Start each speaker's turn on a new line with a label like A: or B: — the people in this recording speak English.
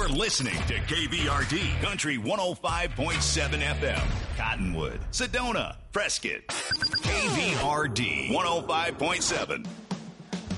A: listening to KVRD Country 105.7 FM, Cottonwood, Sedona, Prescott. KVRD 105.7.